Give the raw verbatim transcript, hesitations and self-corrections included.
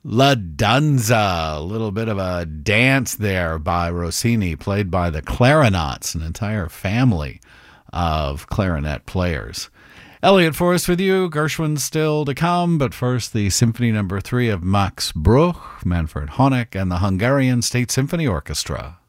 La Danza, a little bit of a dance there by Rossini, played by the Clarinets, an entire family of clarinet players. Elliot Forrest with you. Gershwin's still to come, but first the Symphony Number Three of Max Bruch, Manfred Honeck, and the Hungarian State Symphony Orchestra.